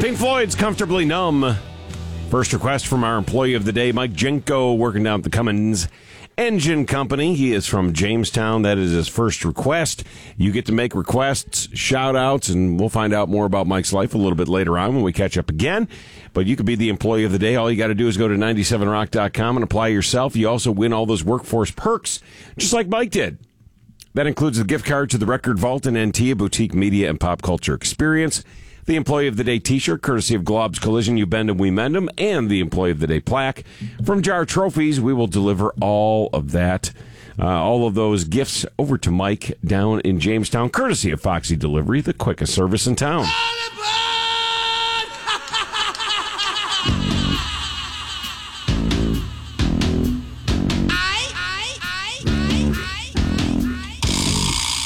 Pink Floyd's Comfortably Numb. First request from our employee of the day, Mike Jenko, working down at the Cummins Engine Company. He is from Jamestown. That is his first request. You get to make requests, shout-outs, and we'll find out more about Mike's life a little bit later on when we catch up again. But you could be the employee of the day. All you got to do is go to 97rock.com and apply yourself. You also win all those workforce perks, just like Mike did. That includes the gift card to the Record Vault and NT, a boutique media and pop culture experience. The Employee of the Day t-shirt, courtesy of Glob's Collision, You Bend and We Mend 'em, and the Employee of the Day plaque. From Jar Trophies, we will deliver all of that, all of those gifts over to Mike down in Jamestown, courtesy of Foxy Delivery, the quickest service in town.